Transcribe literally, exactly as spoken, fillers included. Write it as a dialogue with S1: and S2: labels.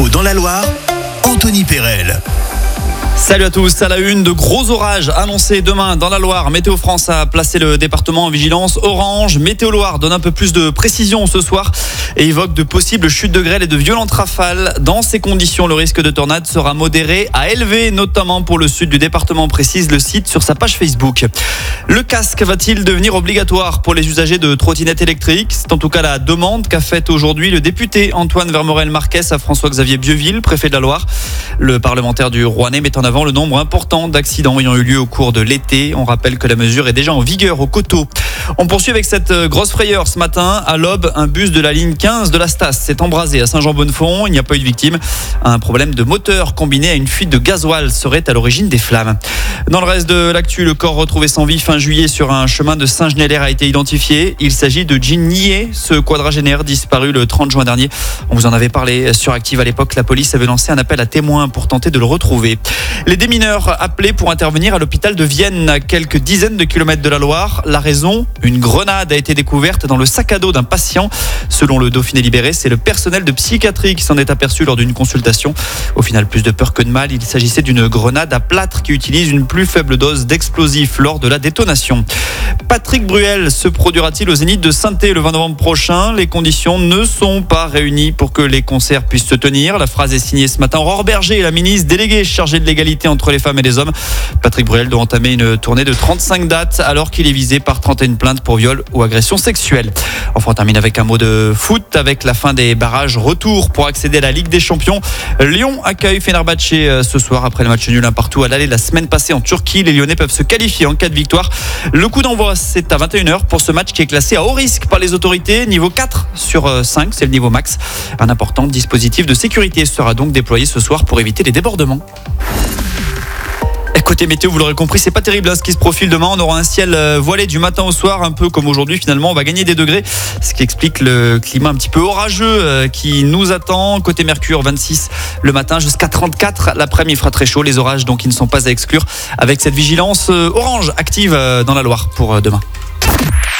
S1: l'info dans la Loire, Anthony Perel.
S2: Salut à tous, à la une, de gros orages annoncés demain dans la Loire. Météo France a placé le département en vigilance orange. Météo Loire donne un peu plus de précision ce soir et évoque de possibles chutes de grêle et de violentes rafales. Dans ces conditions, le risque de tornade sera modéré à élevé, notamment pour le sud du département, précise le site sur sa page Facebook. Le casque va-t-il devenir obligatoire pour les usagers de trottinettes électriques ? C'est en tout cas la demande qu'a faite aujourd'hui le député Antoine Vermorel-Marquès à François-Xavier Bieuville, préfet de la Loire. Le parlementaire du Rouennais met en avant le nombre important d'accidents ayant eu lieu au cours de l'été. On rappelle que la mesure est déjà en vigueur au Coteau. On poursuit avec cette grosse frayeur ce matin. À l'aube, un bus de la ligne quinze de la Stas s'est embrasé à Saint-Jean-Bonnefond. Il n'y a pas eu de victime. Un problème de moteur combiné à une fuite de gasoil serait à l'origine des flammes. Dans le reste de l'actu, le corps retrouvé sans vie fin juillet sur un chemin de Saint-Genélaire a été identifié. Il s'agit de Jean Nier, ce quadragénaire disparu le trente juin dernier. On vous en avait parlé sur Active à l'époque. La police avait lancé un appel à témoins pour tenter de le retrouver. Les démineurs appelés pour intervenir à l'hôpital de Vienne, à quelques dizaines de kilomètres de la Loire. La raison, une grenade a été découverte dans le sac à dos d'un patient. Selon le Dauphiné Libéré, c'est le personnel de psychiatrie qui s'en est aperçu lors d'une consultation. Au final, plus de peur que de mal, il s'agissait d'une grenade à plâtre qui utilise une plus faible dose d'explosif lors de la détonation. Patrick Bruel se produira-t-il au Zénith de Saint-Thé le vingt novembre prochain ? Les conditions ne sont pas réunies pour que les concerts puissent se tenir. La phrase est signée ce matin. Aurore Berger, la ministre déléguée chargée de l'égalité entre les femmes et les hommes. Patrick Bruel doit entamer une tournée de trente-cinq dates alors qu'il est visé par trente et une plaintes pour viol ou agression sexuelle. Enfin, on termine avec un mot de foot avec la fin des barrages retour pour accéder à la Ligue des Champions. Lyon accueille Fenerbahçe ce soir après le match nul un partout à l'aller la semaine passée en Turquie. Les Lyonnais peuvent se qualifier en cas de victoire. Le coup d'envoi, c'est à vingt et une heures pour ce match qui est classé à haut risque par les autorités. Niveau quatre sur cinq, c'est le niveau max. Un important dispositif de sécurité sera donc déployé ce soir pour éviter les débordements. Côté météo, vous l'aurez compris, c'est pas terrible hein, ce qui se profile demain. On aura un ciel voilé du matin au soir, un peu comme aujourd'hui finalement. On va gagner des degrés, ce qui explique le climat un petit peu orageux qui nous attend. Côté Mercure, vingt-six le matin jusqu'à trente-quatre l'après-midi. Il fera très chaud. Les orages donc qui ne sont pas à exclure avec cette vigilance orange active dans la Loire pour demain.